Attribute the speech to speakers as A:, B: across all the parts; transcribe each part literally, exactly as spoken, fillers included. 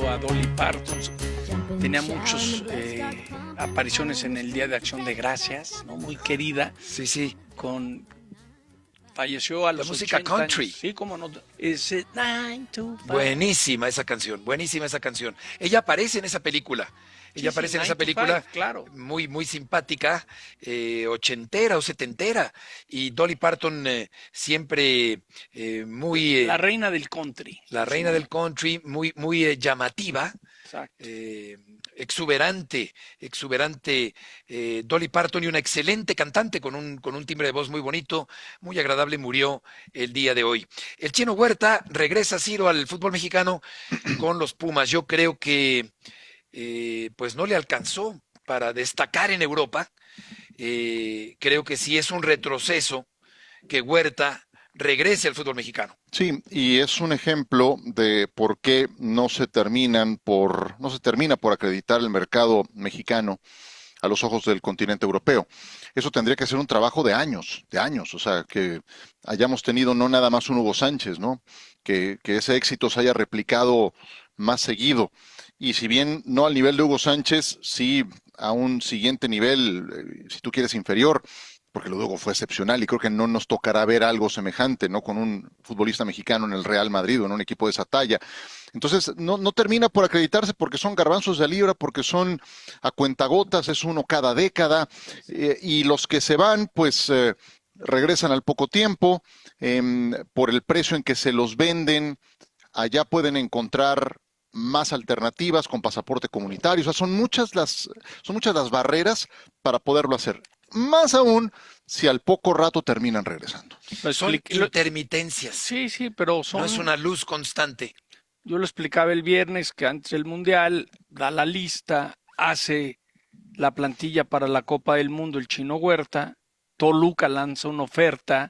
A: junto a Dolly Parton. Tenía muchas eh, apariciones en el Día de Acción de Gracias, ¿no? Muy querida.
B: Sí, sí.
A: Con... Falleció a los
B: la música country.
A: Años. Sí, cómo no. Ese nine to five.
B: Buenísima esa canción, buenísima esa canción. Ella aparece en esa película. Ella
A: sí,
B: aparece
A: sí,
B: en esa película,
A: five, claro.
B: muy, muy simpática, eh, ochentera o setentera. Y Dolly Parton eh, siempre eh, muy... Eh,
A: la reina del country.
B: La reina del country, muy, muy eh, llamativa.
A: Exacto.
B: Eh, exuberante, exuberante eh, Dolly Parton, y una excelente cantante con un, con un timbre de voz muy bonito, muy agradable, murió el día de hoy. El Chino Huerta regresa, Ciro, al fútbol mexicano con los Pumas. Yo creo que eh, pues no le alcanzó para destacar en Europa. Eh, creo que sí es un retroceso que Huerta regrese al fútbol mexicano.
C: Sí, y es un ejemplo de por qué no se terminan por, no se termina por acreditar el mercado mexicano a los ojos del continente europeo. Eso tendría que ser un trabajo de años, de años, o sea, que hayamos tenido no nada más un Hugo Sánchez, ¿no? Que, que ese éxito se haya replicado más seguido. Y si bien no al nivel de Hugo Sánchez, sí a un siguiente nivel, si tú quieres inferior, porque lo de Hugo fue excepcional y creo que no nos tocará ver algo semejante, ¿no? Con un futbolista mexicano en el Real Madrid o en un equipo de esa talla. Entonces, no, no termina por acreditarse porque son garbanzos de libra, porque son a cuentagotas, es uno cada década, eh, y los que se van, pues eh, regresan al poco tiempo, eh, por el precio en que se los venden, allá pueden encontrar más alternativas con pasaporte comunitario. O sea, son muchas las, son muchas las barreras para poderlo hacer. Más aún si al poco rato terminan regresando.
B: Pues son intermitencias.
A: Sí, sí, pero son...
B: No es una luz constante.
A: Yo lo explicaba el viernes que antes del Mundial da la lista, hace la plantilla para la Copa del Mundo el Chino Huerta, Toluca lanza una oferta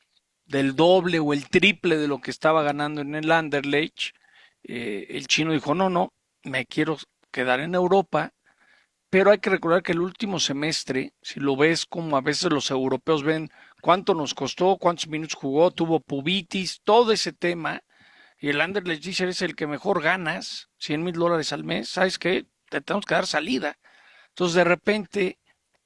A: del doble o el triple de lo que estaba ganando en el Anderlecht. Eh, el Chino dijo, no, no, me quiero quedar en Europa. Pero hay que recordar que el último semestre, si lo ves como a veces los europeos ven cuánto nos costó, cuántos minutos jugó, tuvo pubitis, todo ese tema, y el Anderlecht dice, eres el que mejor ganas, cien mil dólares al mes, ¿sabes qué? Te tenemos que dar salida. Entonces de repente,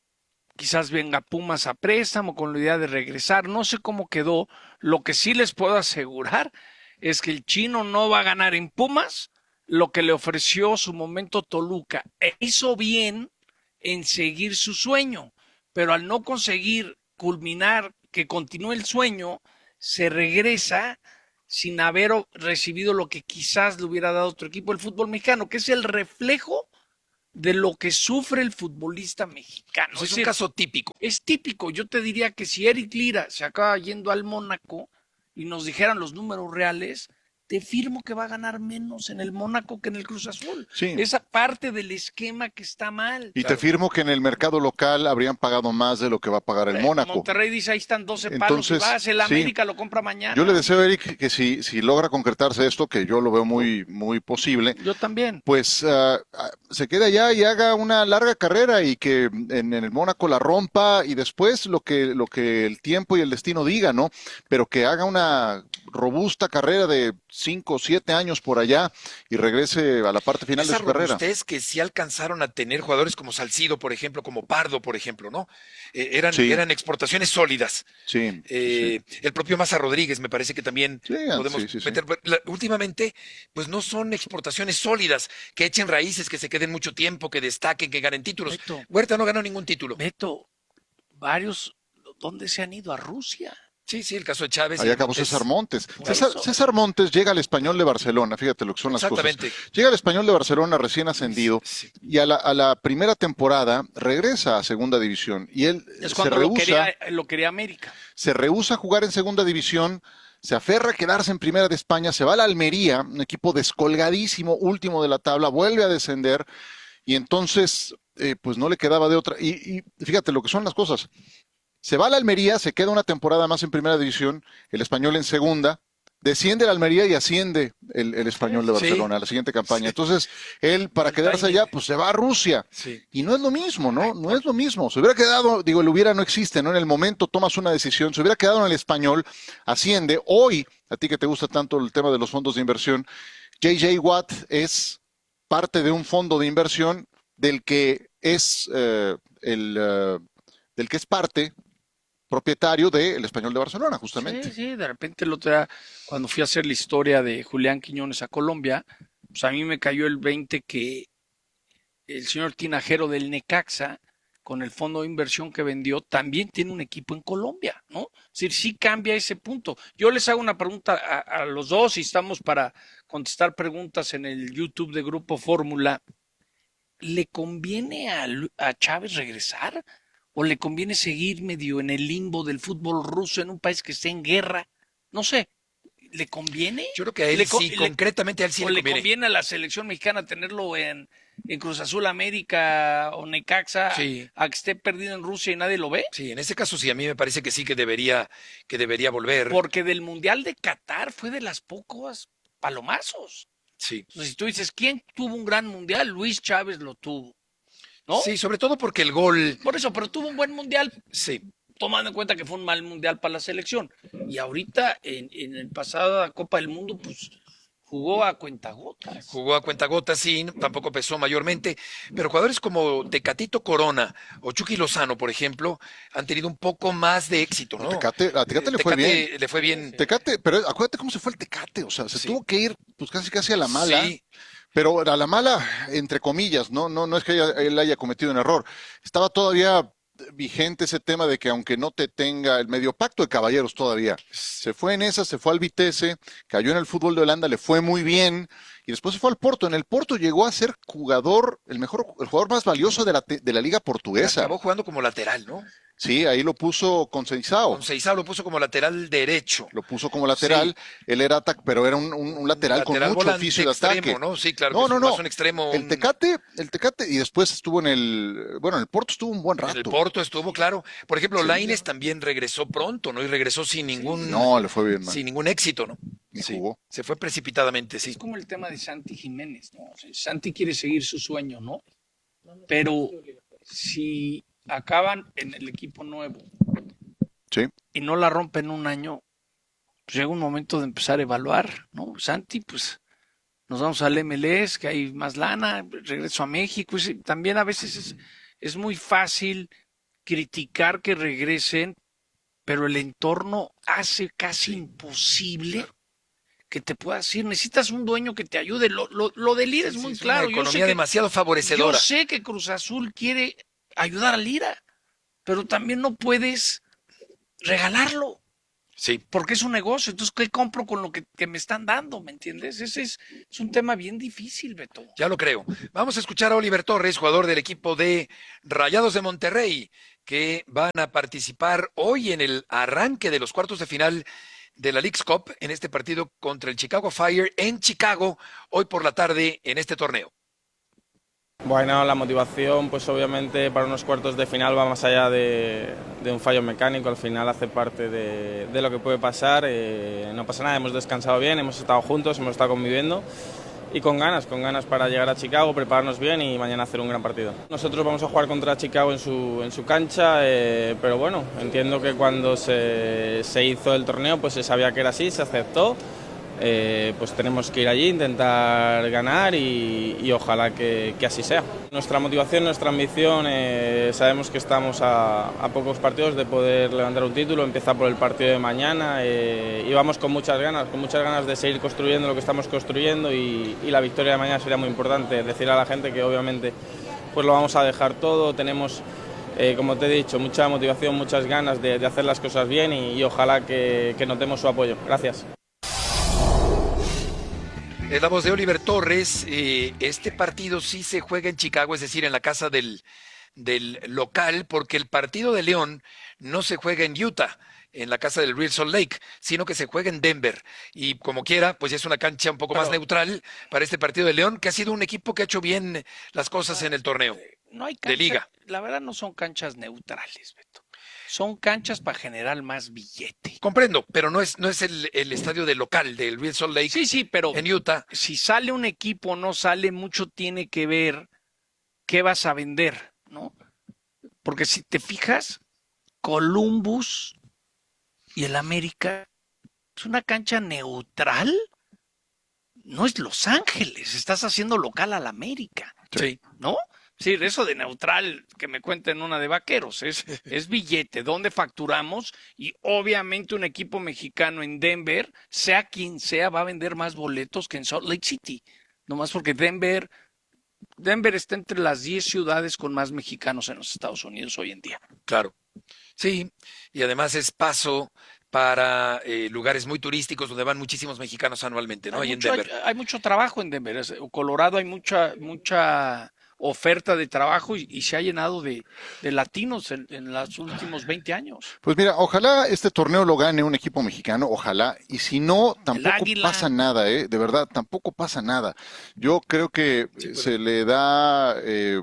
A: quizás venga Pumas a préstamo con la idea de regresar, no sé cómo quedó, lo que sí les puedo asegurar es que el Chino no va a ganar en Pumas lo que le ofreció su momento Toluca. E hizo bien en seguir su sueño, pero al no conseguir culminar, que continúe el sueño, se regresa sin haber recibido lo que quizás le hubiera dado otro equipo. El fútbol mexicano, que es el reflejo de lo que sufre el futbolista mexicano.
B: Es, es decir, un caso típico.
A: Es típico. Yo te diría que si Eric Lira se acaba yendo al Mónaco y nos dijeran los números reales, te firmo que va a ganar menos en el Mónaco que en el Cruz Azul.
C: Sí.
A: Esa parte del esquema que está mal.
C: Y
A: claro.
C: te firmo que en el mercado local habrían pagado más de lo que va a pagar el eh, Mónaco.
A: Monterrey dice, ahí están doce palos y vas, el América sí. lo compra mañana.
C: Yo le deseo a Eric que si, si logra concretarse esto, que yo lo veo muy, muy posible.
A: Yo también.
C: Pues uh, se quede allá y haga una larga carrera y que en, en el Mónaco la rompa y después lo que, lo que el tiempo y el destino diga, ¿no? Pero que haga una robusta carrera de cinco o siete años por allá y regrese a la parte final
B: Esa
C: de su carrera.
B: Ustedes que sí alcanzaron a tener jugadores como Salcido, por ejemplo, como Pardo, por ejemplo, ¿no? Eh, eran,
C: sí.
B: eran exportaciones sólidas.
C: Sí,
B: eh,
C: sí.
B: El propio Maza Rodríguez, me parece que también
C: sí,
B: podemos
C: sí, sí,
B: meter.
C: Sí.
B: La, últimamente, pues no son exportaciones sólidas, que echen raíces, que se queden mucho tiempo, que destaquen, que ganen títulos.
A: Beto,
B: Huerta no ganó ningún título.
A: Beto, varios, ¿dónde se han ido? A Rusia.
B: Sí, sí, el caso de Chávez.
C: Ahí acabó César Montes. César, César Montes llega al Español de Barcelona, fíjate lo que son las cosas. Llega al Español de Barcelona recién ascendido sí, sí. y a la, a la primera temporada regresa a Segunda División. Y él
A: es
C: se rehúsa,
A: lo quería, lo quería América.
C: Se rehúsa a jugar en Segunda División, se aferra a quedarse en Primera de España, se va a la Almería, un equipo descolgadísimo, último de la tabla, vuelve a descender y entonces eh, pues no le quedaba de otra. Y, y fíjate lo que son las cosas. Se va a la Almería, se queda una temporada más en Primera División, el Español en Segunda, desciende la Almería y asciende el, el Español de Barcelona sí, a la siguiente campaña. Sí. Entonces, él para quedarse allá, pues se va a Rusia. Sí. Y no es lo mismo, ¿no? No es lo mismo. Se hubiera quedado, digo, el hubiera no existe, ¿no? En el momento tomas una decisión, se hubiera quedado en el Español, asciende. Hoy, a ti que te gusta tanto el tema de los fondos de inversión, J J Watt es parte de un fondo de inversión del que es eh, el uh, del que es parte propietario del Español de Barcelona,
A: Sí,
C: justamente.
A: sí, de repente el otro día, cuando fui a hacer la historia de Julián Quiñones a Colombia, pues a mí me cayó el veinte que el señor Tinajero del Necaxa, con el fondo de inversión que vendió, también tiene un equipo en Colombia, ¿no? Es decir, sí cambia ese punto. Yo les hago una pregunta a, a los dos y estamos para contestar preguntas en el YouTube de Grupo Fórmula. ¿Le conviene a, a Chávez regresar? ¿O le conviene seguir medio en el limbo del fútbol ruso en un país que esté en guerra? No sé, ¿le conviene?
B: Yo creo que a él
A: ¿Le,
B: sí,
A: le,
B: concretamente a él sí
A: ¿O
B: le
A: le
B: conviene.
A: conviene a la selección mexicana tenerlo en, en Cruz Azul América o Necaxa
B: Sí,
A: a que esté perdido en Rusia y nadie lo ve?
B: sí, en ese caso sí, a mí me parece que sí que debería, que debería volver.
A: Porque del Mundial de Qatar fue de las pocas palomazos.
B: Sí.
A: Entonces, si tú dices, ¿quién tuvo un gran Mundial? Luis Chávez lo tuvo, ¿no?
B: Sí, sobre todo porque el gol,
A: Por eso, pero tuvo un buen Mundial,
B: sí,
A: tomando en cuenta que fue un mal Mundial para la selección. Y ahorita, en, en el pasado Copa del Mundo, pues jugó a cuentagotas.
B: jugó a cuentagotas, sí, tampoco pesó mayormente, pero jugadores como Tecatito Corona o Chucky Lozano, por ejemplo, han tenido un poco más de éxito,
C: No,
B: ¿no?
C: Tecate, a Tecate
B: Eh,
C: le fue bien.
B: Tecate le fue bien,
C: Tecate, pero acuérdate cómo se fue el Tecate, o sea, se
B: sí,
C: tuvo que ir pues casi casi a la mala,
B: sí,
C: pero a la mala entre comillas, no no no es que haya- él haya cometido un error. Estaba todavía vigente ese tema de que aunque no te tenga el medio pacto de caballeros todavía, se fue en esa, se fue al Vitesse, cayó en el fútbol de Holanda, le fue muy bien y después se fue al Porto. En el Porto llegó a ser jugador, el mejor, el jugador más valioso de la, te- de la liga portuguesa.
B: acabó jugando como lateral, ¿no?
C: Sí, ahí lo puso con Seisao.
B: Conceição lo puso como lateral derecho,
C: Lo puso como
B: sí,
C: lateral, él era ataque, pero era un, un- un
B: un
C: lateral con
B: lateral
C: mucho
B: volante
C: oficio de
B: extremo,
C: ataque.
B: ¿no? Sí, claro que
C: No,
B: es
C: no,
B: más
C: no.
B: un extremo,
C: El
B: un,
C: Tecate, el Tecate, y después estuvo en el, bueno, en el Porto estuvo un buen
B: en el
C: rato.
B: Porto estuvo, claro. Por ejemplo,
C: Sí.
B: Lainez también regresó pronto, ¿no? Y regresó sin
C: Y
B: ningún,
C: no, le fue bien mal,
B: sin ningún éxito, ¿no?
C: ni
B: Sí,
C: jugó.
B: se fue precipitadamente,
A: Es
B: sí.
A: como el tema de Santi Jiménez, ¿no? O sea, Santi quiere seguir su sueño, ¿no? Pero si acaban en el equipo nuevo
C: Sí,
A: y no la rompen un año, pues llega un momento de empezar a evaluar, ¿no? Santi, pues nos vamos al M L S, que hay más lana, regreso a México. Y también a veces es, es muy fácil criticar que regresen, pero el entorno hace casi
B: Sí,
A: imposible
B: claro.
A: que te puedas decir, necesitas un dueño que te ayude. Lo, lo, lo de Lira
B: Sí,
A: es
B: sí,
A: muy
B: es una
A: claro. Yo sé
B: economía
A: que,
B: demasiado
A: yo
B: favorecedora.
A: sé que Cruz Azul quiere ayudar a Lira, pero también no puedes regalarlo,
B: Sí,
A: porque es un negocio. Entonces, ¿qué compro con lo que, que me están dando? ¿Me entiendes? Ese es, es un tema bien difícil, Beto.
B: ya lo creo. Vamos a escuchar a Oliver Torres, jugador del equipo de Rayados de Monterrey, que van a participar hoy en el arranque de los cuartos de final de la Leagues Cup en este partido contra el Chicago Fire en Chicago, hoy por la tarde en este torneo.
D: Bueno, la motivación, pues obviamente para unos cuartos de final va más allá de, de un fallo mecánico, al final hace parte de, de lo que puede pasar, eh, no pasa nada, hemos descansado bien, hemos estado juntos, hemos estado conviviendo y con ganas, con ganas para llegar a Chicago, prepararnos bien y mañana hacer un gran partido. Nosotros vamos a jugar contra Chicago en su, en su cancha, eh, pero bueno, entiendo que cuando se, se hizo el torneo pues se sabía que era así, se aceptó. Eh, pues tenemos que ir allí, intentar ganar y, y ojalá que, que así sea. Nuestra motivación, nuestra ambición, eh, sabemos que estamos a, a pocos partidos de poder levantar un título, empieza por el partido de mañana eh, y vamos con muchas ganas, con muchas ganas de seguir construyendo lo que estamos construyendo y, y la victoria de mañana sería muy importante. Decir a la gente que obviamente pues lo vamos a dejar todo, tenemos... Eh, como te he dicho, mucha motivación, muchas ganas de, de hacer las cosas bien y, y ojalá que, que notemos su apoyo. Gracias.
B: Es la voz de Oliver Torres. Eh, este partido sí se juega en Chicago, es decir, en la casa del, del local, porque el partido de León no se juega en Utah, en la casa del Real Salt Lake, sino que se juega en Denver. Y como quiera, pues es una cancha un poco más
A: Pero
B: neutral para este partido de León, que ha sido un equipo que ha hecho bien las cosas en el torneo
A: no hay
B: de
A: cancha,
B: liga.
A: la verdad no son canchas neutrales, Beto. Son canchas para generar más billete.
B: Comprendo, pero no es, no es el, el estadio del local del Real Salt Lake
A: Sí, sí, pero
B: en Utah.
A: si sale un equipo o no sale, mucho tiene que ver qué vas a vender, ¿no? Porque si te fijas, Columbus y el América es una cancha neutral. no es Los Ángeles, estás haciendo local al América,
B: Sí.
A: ¿no? Sí, eso de neutral, que me cuenten una de vaqueros, es, es billete, ¿dónde facturamos? Y obviamente un equipo mexicano en Denver, sea quien sea, va a vender más boletos que en Salt Lake City. Nomás porque Denver, Denver está entre las diez ciudades con más mexicanos en los Estados Unidos hoy en día.
B: Claro. Sí, y además es paso para eh, lugares muy turísticos donde van muchísimos mexicanos anualmente, ¿no?
A: Hay
B: Ahí en
A: mucho, hay,
B: Denver.
A: hay mucho trabajo en Denver. Es- Colorado hay mucha, mucha oferta de trabajo y, y se ha llenado de, de latinos en, en los últimos veinte años.
C: Pues mira, ojalá este torneo lo gane un equipo mexicano, ojalá, y si no,
A: El
C: tampoco
A: Águila.
C: pasa nada, ¿eh? De verdad, tampoco pasa nada. Yo creo que
B: Sí,
C: eh,
B: pues,
C: se le da, eh,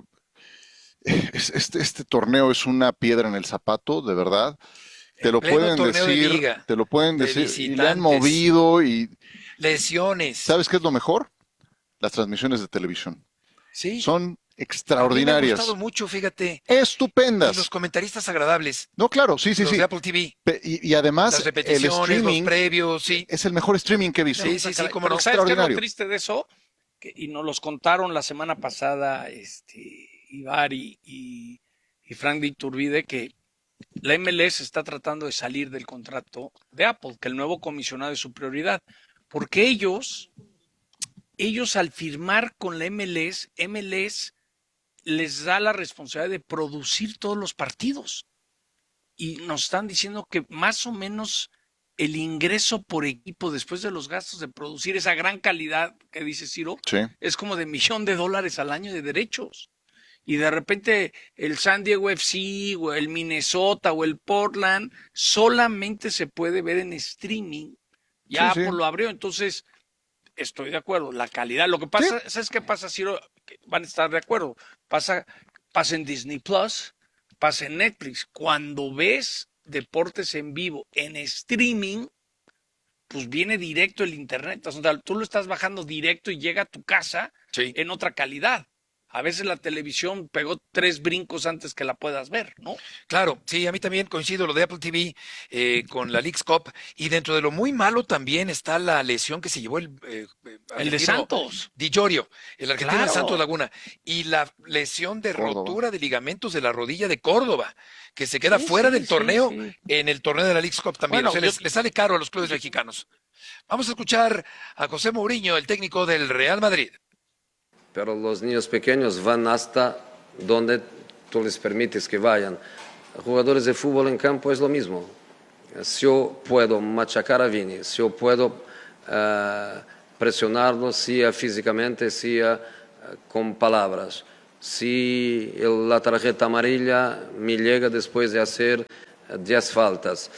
C: es- este, este torneo es una piedra en el zapato, de verdad. Te
B: en
C: lo
B: pleno
C: pueden
B: torneo de
C: decir,
B: liga,
C: te lo pueden
B: de
C: decir, y le han
B: visitantes,
C: movido, y
B: lesiones.
C: ¿sabes qué es lo mejor? Las transmisiones de televisión.
B: Sí,
C: Son
B: a mí me ha
C: extraordinarias,
B: gustado mucho, fíjate. Y los
C: estupendas.
B: comentaristas agradables,
C: No, claro, sí, sí,
B: los
C: sí.
B: de Apple T V,
C: Pe- Y, y además,
B: las
C: el
B: repeticiones, los
C: streaming
B: previos, sí.
C: es el mejor streaming que he visto.
B: Sí, sí, sí, cómo
A: Pero
B: no.
A: ¿sabes qué es lo
C: Extraordinario.
A: triste de eso? Que, y nos los contaron la semana pasada este, Ibar y, y, y Frank de Iturbide, que la M L S está tratando de salir del contrato de Apple, que el nuevo comisionado es su prioridad. Porque ellos, ellos al firmar con la M L S, M L S les da la responsabilidad de producir todos los partidos. Y nos están diciendo que más o menos el ingreso por equipo después de los gastos de producir esa gran calidad que dice Ciro
C: Sí.
A: es como de millón de dólares al año de derechos. Y de repente el San Diego F C o el Minnesota o el Portland solamente se puede ver en streaming. Ya
C: Sí, sí.
A: Apple lo abrió, entonces estoy de acuerdo. La calidad, lo que pasa, ¿sabes qué pasa, Ciro? Que van a estar de acuerdo. Pasa, pasa en Disney Plus, pasa en Netflix. Cuando ves deportes en vivo en streaming, pues viene directo el internet. O sea, tú lo estás bajando directo y llega a tu casa
B: Sí.
A: en otra calidad. A veces la televisión pegó tres brincos antes que la puedas ver, ¿no?
B: Claro, sí, a mí también coincido lo de Apple T V eh, con la Leagues Cup, y dentro de lo muy malo también está la lesión que se llevó el eh, eh,
A: El de
B: argentino
A: Santos.
B: Di Giorgio, el argentino del
A: Claro.
B: Santos Laguna, y la lesión de
C: Córdoba.
B: rotura de ligamentos de la rodilla de Córdoba, que se queda
A: Sí,
B: fuera
A: sí,
B: del
A: sí,
B: torneo
A: sí.
B: en el torneo de la Leagues Cup también.
A: Bueno,
B: O sea,
A: yo-
B: les, les sale caro a los clubes mexicanos. Vamos a escuchar a José Mourinho, el técnico del Real Madrid.
E: Pero los niños pequeños van hasta donde tú les permites que vayan. Jugadores de fútbol en campo es lo mismo. Si yo puedo machacar a Vini, si yo puedo eh, presionarlo, sea físicamente, sea eh, con palabras, si el- la tarjeta amarilla me llega después de hacer eh, diez faltas,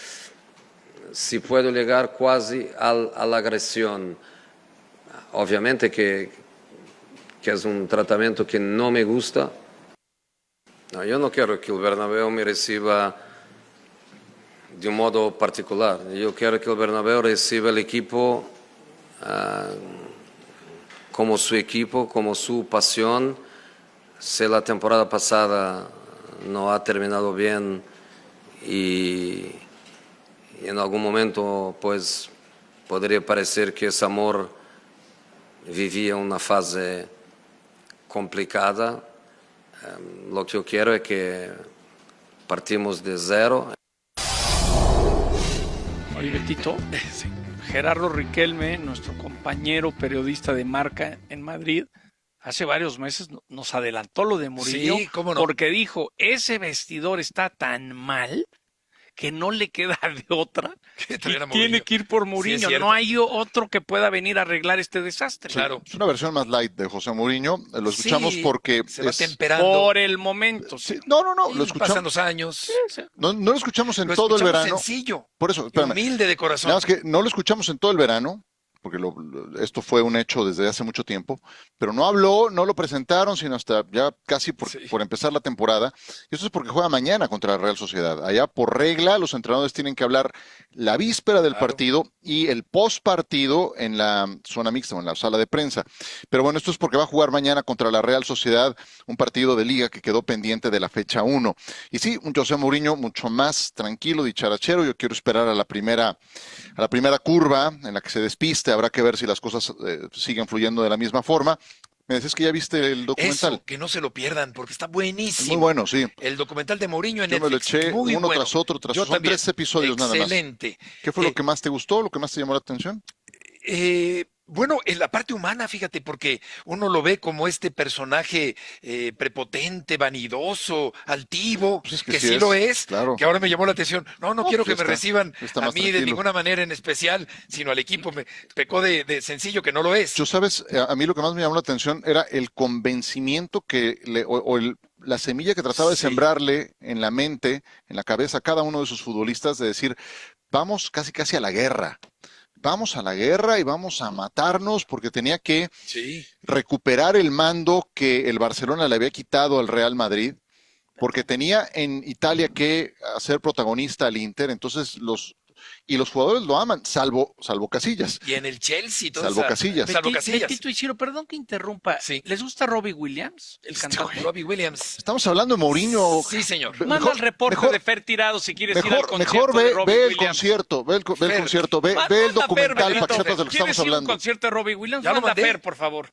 E: si puedo llegar casi al- a la agresión, obviamente que que es un tratamiento que no me gusta. No, yo no quiero que el Bernabéu me reciba de un modo particular. Yo quiero que el Bernabéu reciba el equipo uh, como su equipo, como su pasión. Si la temporada pasada no ha terminado bien y, y en algún momento pues podría parecer que ese amor vivía una fase complicada. Um, lo que yo quiero es que partimos de cero.
A: Oye, Betito, Gerardo Riquelme, nuestro compañero periodista de Marca en Madrid, hace varios meses nos adelantó lo de Mourinho,
B: Sí, cómo no.
A: porque dijo, ese vestidor está tan mal que no le queda de otra
B: Que
A: y
B: traer a
A: tiene
B: Mourinho.
A: que ir por
B: Sí, es
A: Mourinho.
B: cierto.
A: No hay otro que pueda venir a arreglar este desastre.
B: Claro.
C: Es una versión más light de José Mourinho. Lo escuchamos
B: Sí,
C: porque
B: se va
C: es-
B: temperando.
A: Por el momento,
C: Sí,
A: sí.
C: no, no, no,
B: Y
C: lo
B: pasan
C: escuchamos.
B: los años.
C: No, no lo escuchamos en
B: Lo
C: todo el
B: escuchamos
C: verano.
B: sencillo,
C: Por eso,
B: y
C: espérame.
B: humilde de corazón.
C: Nada más que no lo escuchamos en todo el verano, porque lo- lo- esto fue un hecho desde hace mucho tiempo, pero no habló, no lo presentaron, sino hasta ya casi por,
B: Sí.
C: por empezar la temporada. Y esto es porque juega mañana contra la Real Sociedad. Allá por regla, los entrenadores tienen que hablar la víspera del
B: Claro.
C: partido y el post partido en la zona mixta o en la sala de prensa. Pero bueno, esto es porque va a jugar mañana contra la Real Sociedad, un partido de liga que quedó pendiente de la fecha uno. Y sí, un José Mourinho mucho más tranquilo, dicharachero. Yo quiero esperar a la primera, a la primera curva en la que se despiste, a habrá que ver si las cosas eh, siguen fluyendo de la misma forma. Me decías que ya viste el documental.
B: Eso, que no se lo pierdan, porque está buenísimo.
C: Muy bueno, sí.
B: El documental de Mourinho en
C: Yo
B: Netflix.
C: me lo eché
B: muy
C: uno
B: bueno.
C: tras otro, tras
B: Yo
C: otro. Son
B: también.
C: tres episodios nada más.
B: Excelente.
C: ¿Qué fue
B: Eh,
C: lo que más te gustó, lo que más te llamó la atención?
B: Eh, bueno, en la parte humana, fíjate, porque uno lo ve como este personaje eh, prepotente, vanidoso, altivo,
C: Pues es
B: que,
C: que
B: sí,
C: sí es,
B: lo es,
C: claro.
B: que ahora me llamó la atención. No, no,
C: No,
B: quiero
C: pues
B: que me
C: está-
B: reciban
C: está
B: a
C: más
B: mí de
C: tranquilo.
B: ninguna manera en especial, sino al equipo. Me pecó de, de sencillo, que no lo es.
C: Yo, sabes, Eh, a mí lo que más me llamó la atención era el convencimiento que le, o, o el, la semilla que trataba de
B: Sí.
C: sembrarle en la mente, en la cabeza a cada uno de sus futbolistas de decir, vamos casi casi a la guerra. Vamos a la guerra y vamos a matarnos porque tenía que
B: Sí.
C: recuperar el mando que el Barcelona le había quitado al Real Madrid, porque tenía en Italia que hacer protagonista al Inter, entonces los y los jugadores lo aman, salvo salvo Casillas.
B: Y en el Chelsea, toda
C: Salvo
B: esa-
C: Casillas.
B: Salvo
A: Beti-
B: Casillas.
A: Betito Isidro, perdón que interrumpa.
B: Sí.
A: ¿Les gusta Robbie Williams, el
C: Este
A: cantante?
B: Robbie Williams.
C: Estamos hablando de Mourinho.
B: Sí, señor.
C: Ve-
A: Manda
C: mejor-
A: el reporte
C: mejor-
A: de Fer Tirado si quieres ir al
C: Mejor,
A: concierto
C: mejor
A: de
C: ve,
A: Robbie
C: ve el
A: Williams.
C: concierto, ve el, co- ve el
B: Fer,
C: concierto, ve,
A: Ma-
C: ve el
A: manda Fer,
C: documental para que
A: Betito.
C: sepas de lo que estamos
A: ¿Quieres ir a un
C: hablando.
A: concierto de Robbie Williams?
B: Ya lo
A: Manda
B: mandé.
A: Fer, por favor.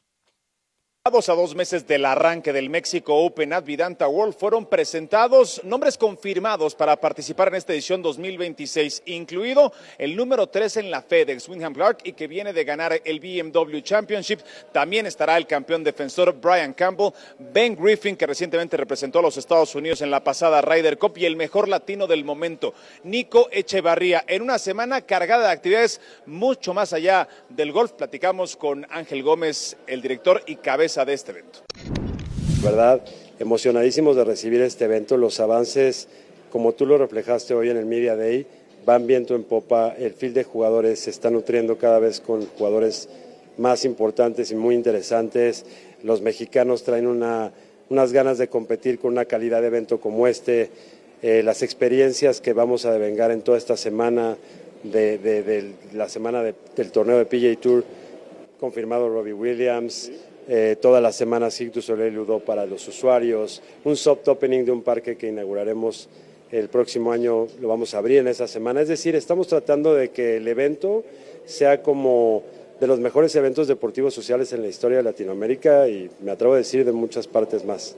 F: A dos meses del arranque del México Open at Vidanta World fueron presentados nombres confirmados para participar en esta edición dos mil veintiséis, incluido el número tres en la FedEx, Wyndham Clark, y que viene de ganar el B M W Championship. También estará el campeón defensor Brian Campbell, Ben Griffin, que recientemente representó a los Estados Unidos en la pasada Ryder Cup, y el mejor latino del momento, Nico Echevarría, en una semana cargada de actividades mucho más allá del golf. Platicamos con Ángel Gómez, el director y cabeza de este evento.
G: ¿Verdad? Emocionadísimos de recibir este evento. Los avances, como tú lo reflejaste hoy en el Media Day, van viento en popa. El field de jugadores se está nutriendo cada vez con jugadores más importantes y muy interesantes. Los mexicanos traen una, unas ganas de competir con una calidad de evento como este. Eh, las experiencias que vamos a devengar en toda esta semana, de, de, de la semana de, del torneo de P G A Tour, confirmado Robbie Williams. Eh, toda la semana Cirque du Soleil Ludo para los usuarios, un soft opening de un parque que inauguraremos el próximo año, lo vamos a abrir en esa semana. Es decir, estamos tratando de que el evento sea como de los mejores eventos deportivos sociales en la historia de Latinoamérica y me atrevo a decir de muchas partes más.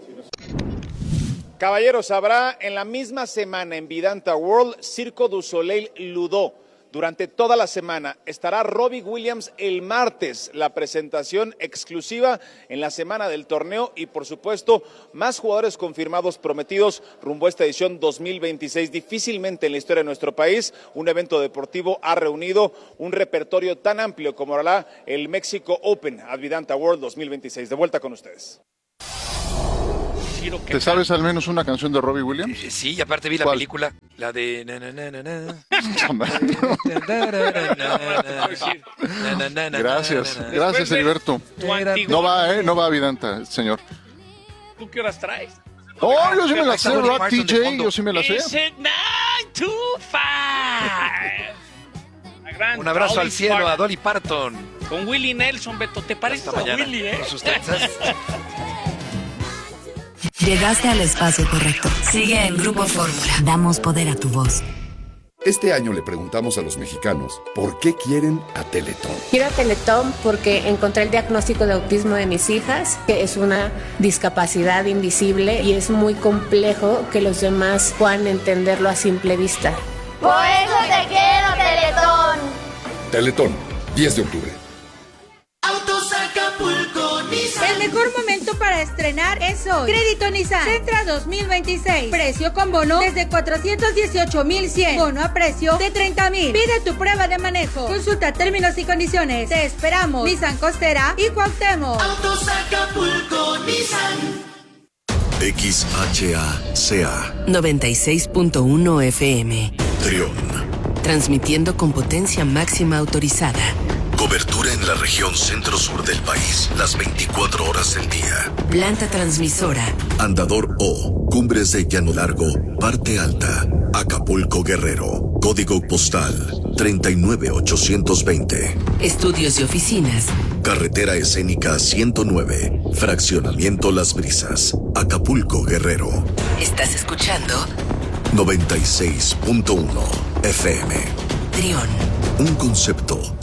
F: Caballeros, habrá en la misma semana en Vidanta World Cirque du Soleil Ludo. Durante toda la semana estará Robbie Williams el martes, la presentación exclusiva en la semana del torneo y por supuesto más jugadores confirmados prometidos rumbo a esta edición dos mil veintiséis. Difícilmente en la historia de nuestro país un evento deportivo ha reunido un repertorio tan amplio como hará el México Open at Vidanta World dos mil veintiséis. De vuelta con ustedes.
A: Quiero que
C: ¿Te sabes al menos una canción de Robbie Williams?
B: Eh, Sí, y aparte vi la
C: ¿Cuál?
B: película, la de... na, na, na, na, na.
C: Gracias,
B: Na, na, na, na, na.
C: gracias
A: Después de-
C: Heriberto.
A: tu antiguo-
C: No va, ¿eh? No va a Vidanta, señor.
A: ¿Tú qué horas traes?
C: Oh, yo sí me la
B: Ahí está
C: sé,
B: Dolly
C: Rock
B: Parton de
C: T J,
B: fondo.
C: yo sí me la sé.
A: Is it nine to five? La gran
B: Un abrazo
A: Dolly
B: al cielo
A: Parton.
B: a Dolly Parton.
A: Con Willie Nelson, Beto. ¿Te pareces
B: Hasta
A: a
B: mañana.
A: Willie, eh?
B: Con sus trenzas.
H: Llegaste al espacio correcto. Sigue en Grupo Fórmula. Damos poder a tu voz.
I: Este año le preguntamos a los mexicanos por qué quieren a Teletón.
J: Quiero a Teletón porque encontré el diagnóstico de autismo de mis hijas, que es una discapacidad invisible y es muy complejo que los demás puedan entenderlo a simple vista.
K: Por eso te quiero, Teletón.
I: Teletón, diez de octubre.
L: Autos Acapulco Nissan. El mejor momento para estrenar es hoy. Crédito Nissan Sentra dos mil veintiséis. Precio con bono desde cuatrocientos dieciocho mil cien. Bono a precio de treinta mil. Pide tu prueba de manejo. Consulta términos y condiciones. Te esperamos. Nissan Costera y Cuauhtémoc.
M: Autos Acapulco Nissan.
N: X H A C A
H: noventa y seis punto uno F M.
N: Trión.
H: Transmitiendo con potencia máxima autorizada.
N: Cobertura en la región centro-sur del país, las veinticuatro horas del día.
H: Planta transmisora.
N: Andador O, Cumbres de Llano Largo, Parte Alta, Acapulco Guerrero. Código postal treinta y nueve ochocientos veinte.
H: Estudios y oficinas.
N: Carretera escénica ciento nueve, Fraccionamiento Las Brisas, Acapulco Guerrero.
H: ¿Estás escuchando?
N: noventa y seis punto uno F M.
H: Trión.
N: Un concepto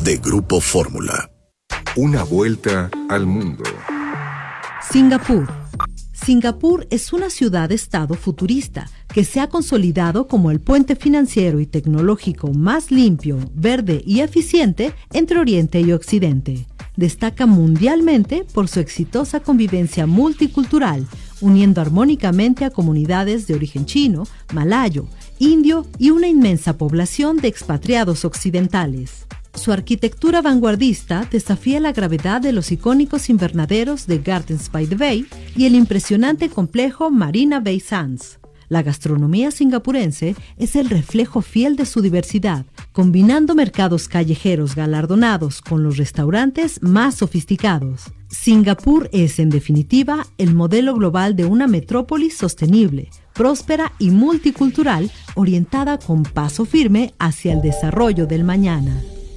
N: de Grupo Fórmula.
I: Una vuelta al mundo.
O: Singapur. Singapur es una ciudad-estado futurista que se ha consolidado como el puente financiero y tecnológico más limpio, verde y eficiente entre Oriente y Occidente. Destaca mundialmente por su exitosa convivencia multicultural, uniendo armónicamente a comunidades de origen chino, malayo, indio y una inmensa población de expatriados occidentales. Su arquitectura vanguardista desafía la gravedad de los icónicos invernaderos de Gardens by the Bay y el impresionante complejo Marina Bay Sands. La gastronomía singapurense es el reflejo fiel de su diversidad, combinando mercados callejeros galardonados con los restaurantes más sofisticados. Singapur es, en definitiva, el modelo global de una metrópolis sostenible, próspera y multicultural, orientada con paso firme hacia el desarrollo del mañana.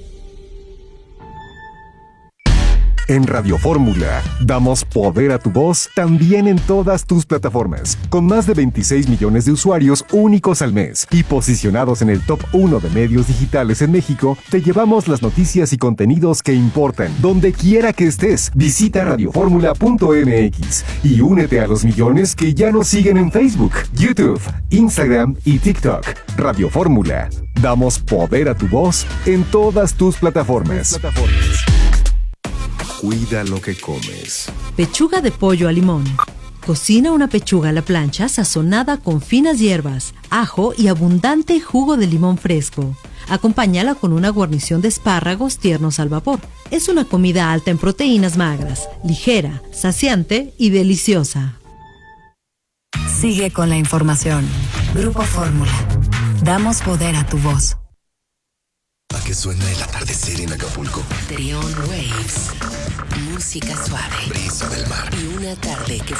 P: En Radio Fórmula, damos poder a tu voz también en todas tus plataformas, con más de veintiséis millones de usuarios únicos al mes y posicionados en el top uno de medios digitales en México. Te llevamos las noticias y contenidos que importan, donde quiera que estés. Visita radio fórmula punto m x y únete a los millones que ya nos siguen en Facebook, YouTube, Instagram y TikTok. Radio Fórmula, damos poder a tu voz en todas tus plataformas.
I: Cuida lo que comes.
O: Pechuga de pollo a limón. Cocina una pechuga a la plancha sazonada con finas hierbas, ajo y abundante jugo de limón fresco. Acompáñala con una guarnición de espárragos tiernos al vapor. Es una comida alta en proteínas magras, ligera, saciante y deliciosa.
H: Sigue con la información. Grupo Fórmula. Damos poder a tu voz.
N: ¿A qué suena el atardecer en Acapulco?
H: Trión Waves. Música suave.
N: Brisa del mar.
H: Y una tarde que